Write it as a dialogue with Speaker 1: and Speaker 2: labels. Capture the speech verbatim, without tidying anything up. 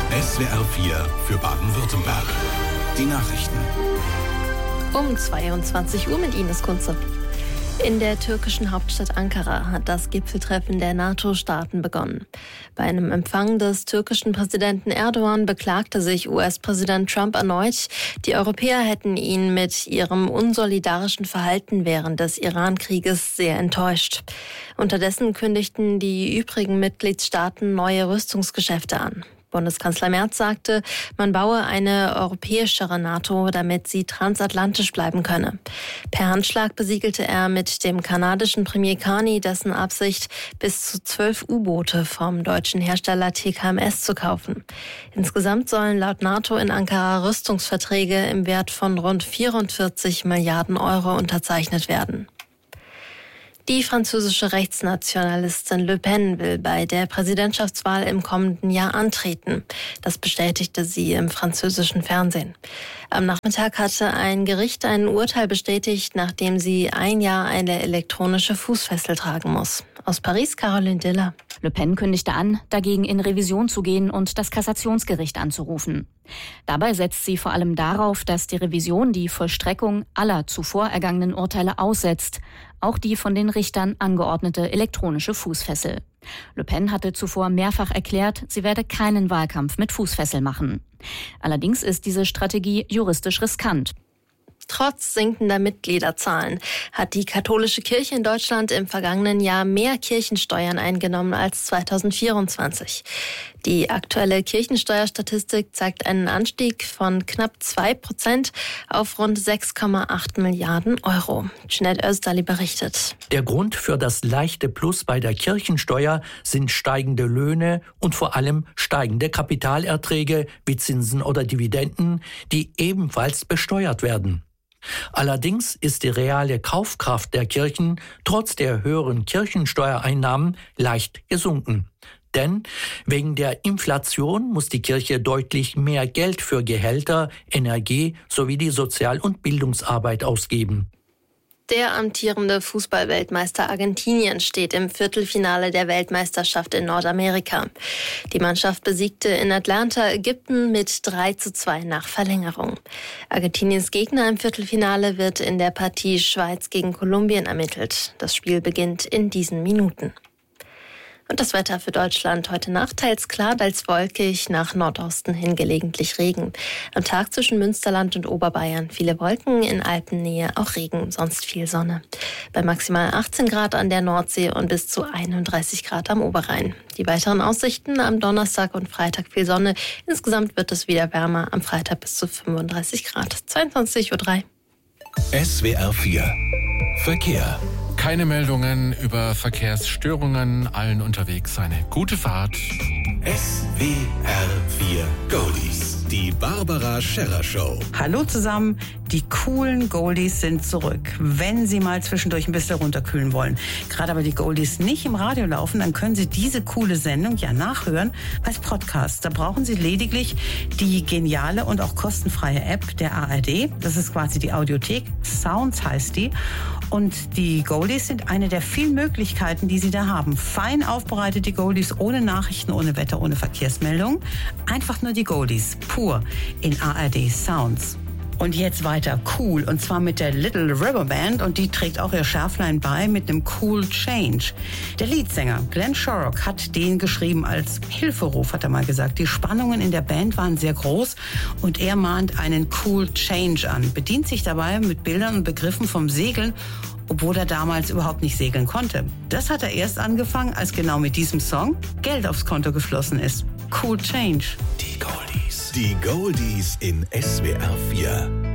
Speaker 1: S W R vier für Baden-Württemberg. Die Nachrichten.
Speaker 2: Um zweiundzwanzig Uhr mit Ines Kunze. In der türkischen Hauptstadt Ankara hat das Gipfeltreffen der NATO-Staaten begonnen. Bei einem Empfang des türkischen Präsidenten Erdogan beklagte sich U S-Präsident Trump erneut, die Europäer hätten ihn mit ihrem unsolidarischen Verhalten während des Iran-Krieges sehr enttäuscht. Unterdessen kündigten die übrigen Mitgliedstaaten neue Rüstungsgeschäfte an. Bundeskanzler Merz sagte, man baue eine europäischere NATO, damit sie transatlantisch bleiben könne. Per Handschlag besiegelte er mit dem kanadischen Premier Carney dessen Absicht, bis zu zwölf U-Boote vom deutschen Hersteller T K M S zu kaufen. Insgesamt sollen laut NATO in Ankara Rüstungsverträge im Wert von rund vierundvierzig Milliarden Euro unterzeichnet werden. Die französische Rechtsnationalistin Le Pen will bei der Präsidentschaftswahl im kommenden Jahr antreten. Das bestätigte sie im französischen Fernsehen. Am Nachmittag hatte ein Gericht ein Urteil bestätigt, nachdem sie ein Jahr eine elektronische Fußfessel tragen muss. Aus Paris, Caroline Diller.
Speaker 3: Le Pen kündigte an, dagegen in Revision zu gehen und das Kassationsgericht anzurufen. Dabei setzt sie vor allem darauf, dass die Revision die Vollstreckung aller zuvor ergangenen Urteile aussetzt, auch die von den Richtern angeordnete elektronische Fußfessel. Le Pen hatte zuvor mehrfach erklärt, sie werde keinen Wahlkampf mit Fußfessel machen. Allerdings ist diese Strategie juristisch riskant.
Speaker 2: Trotz sinkender Mitgliederzahlen hat die katholische Kirche in Deutschland im vergangenen Jahr mehr Kirchensteuern eingenommen als zweitausendvierundzwanzig. Die aktuelle Kirchensteuerstatistik zeigt einen Anstieg von knapp zwei Prozent auf rund sechs Komma acht Milliarden Euro. Jeanette Özdali berichtet.
Speaker 4: Der Grund für das leichte Plus bei der Kirchensteuer sind steigende Löhne und vor allem steigende Kapitalerträge wie Zinsen oder Dividenden, die ebenfalls besteuert werden. Allerdings ist die reale Kaufkraft der Kirchen trotz der höheren Kirchensteuereinnahmen leicht gesunken. Denn wegen der Inflation muss die Kirche deutlich mehr Geld für Gehälter, Energie sowie die Sozial- und Bildungsarbeit ausgeben.
Speaker 2: Der amtierende Fußballweltmeister Argentinien steht im Viertelfinale der Weltmeisterschaft in Nordamerika. Die Mannschaft besiegte in Atlanta Ägypten mit drei zu zwei nach Verlängerung. Argentiniens Gegner im Viertelfinale wird in der Partie Schweiz gegen Kolumbien ermittelt. Das Spiel beginnt in diesen Minuten. Und das Wetter für Deutschland heute Nacht teils klar, teils wolkig, nach Nordosten hin gelegentlich Regen. Am Tag zwischen Münsterland und Oberbayern viele Wolken, in Alpennähe auch Regen, sonst viel Sonne. Bei maximal achtzehn Grad an der Nordsee und bis zu einunddreißig Grad am Oberrhein. Die weiteren Aussichten am Donnerstag und Freitag viel Sonne. Insgesamt wird es wieder wärmer, am Freitag bis zu fünfunddreißig Grad. zweiundzwanzig Uhr drei.
Speaker 1: S W R vier Verkehr.
Speaker 5: Keine Meldungen über Verkehrsstörungen, allen unterwegs eine gute Fahrt.
Speaker 1: S W R vier Goldies, die Barbara Scherrer Show.
Speaker 6: Hallo zusammen, die coolen Goldies sind zurück. Wenn Sie mal zwischendurch ein bisschen runterkühlen wollen, gerade aber die Goldies nicht im Radio laufen, dann können Sie diese coole Sendung ja nachhören als Podcast. Da brauchen Sie lediglich die geniale und auch kostenfreie App der A R D. Das ist quasi die Audiothek, Sounds heißt die. Und die Goldies sind eine der vielen Möglichkeiten, die Sie da haben. Fein aufbereitete Goldies, ohne Nachrichten, ohne Wetter, ohne Verkehrsmeldung. Einfach nur die Goldies, pur in A R D Sounds. Und jetzt weiter cool, und zwar mit der Little River Band, und die trägt auch ihr Schärflein bei mit einem Cool Change. Der Leadsänger Glenn Shorrock hat den geschrieben als Hilferuf, hat er mal gesagt. Die Spannungen in der Band waren sehr groß und er mahnt einen Cool Change an, bedient sich dabei mit Bildern und Begriffen vom Segeln, obwohl er damals überhaupt nicht segeln konnte. Das hat er erst angefangen, als genau mit diesem Song Geld aufs Konto geflossen ist. Cool Change.
Speaker 1: Die Goldies. Die Goldies in S W R vier.